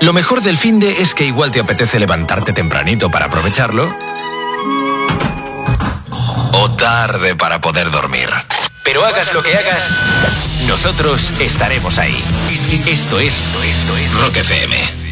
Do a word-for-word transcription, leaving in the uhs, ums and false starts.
Lo mejor del finde es que igual te apetece levantarte tempranito para aprovecharlo, o tarde para poder dormir. Pero hagas lo que hagas, nosotros estaremos ahí. Esto es, esto es Rock F M.